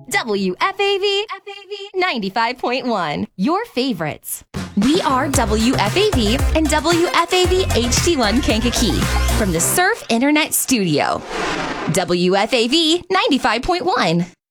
WFAV 95.1, your favorites. We are WFAV and WFAV HD1 Kankakee from the Surf Internet Studio. WFAV 95.1.